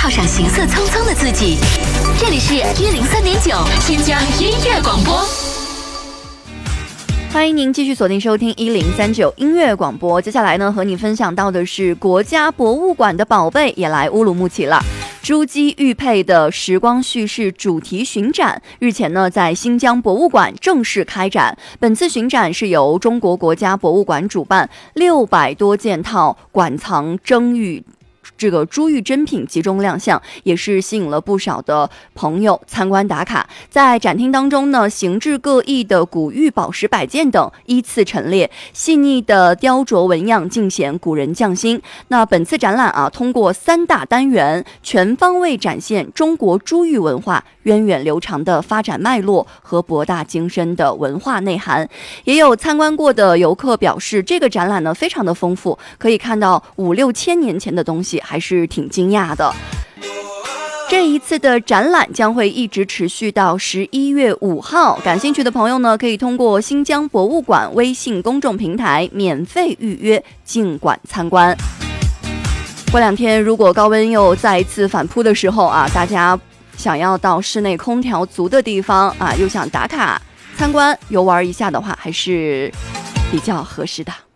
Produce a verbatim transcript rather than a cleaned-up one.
套上行色匆匆的自己。这里是一零三点九新疆音乐广播。 欢迎您继续锁定收听一零三九音乐广播。接下来呢，和你分享到的是国家博物馆的宝贝也来乌鲁木齐了。朱基玉佩的时光叙事主题巡展日前呢在新疆博物馆正式开展。本次巡展是由中国国家博物馆主办，六百多件套馆藏珍玉这个珠玉珍品集中亮相，也是吸引了不少的朋友参观打卡。在展厅当中呢，形制各异的古玉宝石摆件等依次陈列，细腻的雕琢纹样尽显古人匠心。那本次展览啊，通过三大单元，全方位展现中国珠玉文化源远流长的发展脉络和博大精深的文化内涵。也有参观过的游客表示，这个展览呢非常的丰富，可以看到五六千年前的东西，还是挺惊讶的。这一次的展览将会一直持续到十一月五号，感兴趣的朋友呢，可以通过新疆博物馆微信公众平台免费预约进馆参观。过两天如果高温又再一次反扑的时候啊，大家想要到室内空调足的地方啊，又想打卡参观游玩一下的话，还是比较合适的。